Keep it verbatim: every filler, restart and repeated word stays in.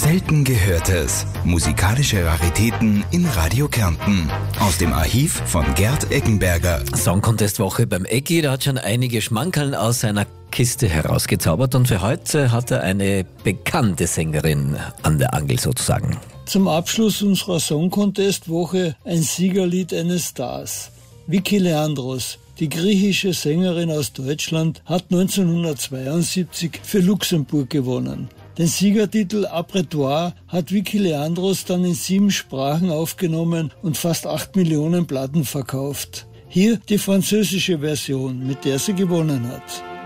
Selten Gehörtes. Musikalische Raritäten in Radio Kärnten. Aus dem Archiv von Gerd Eggenberger. Song Contest Woche beim Eggi, der hat schon einige Schmankerln aus seiner Kiste herausgezaubert und für heute hat er eine bekannte Sängerin an der Angel sozusagen. Zum Abschluss unserer Song Contest Woche ein Siegerlied eines Stars. Vicky Leandros, die griechische Sängerin aus Deutschland, hat neunzehnhundertzweiundsiebzig für Luxemburg gewonnen. Den Siegertitel Apretoire hat Vicky Leandros dann in sieben Sprachen aufgenommen und fast acht Millionen Platten verkauft. Hier die französische Version, mit der sie gewonnen hat.